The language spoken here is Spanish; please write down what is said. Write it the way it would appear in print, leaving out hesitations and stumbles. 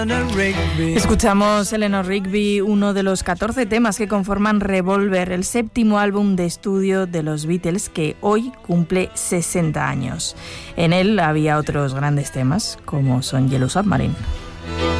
Escuchamos Eleanor Rigby, uno de los 14 temas que conforman Revolver, el séptimo álbum de estudio de los Beatles que hoy cumple 60 años. En él había otros grandes temas, como son Yellow Submarine.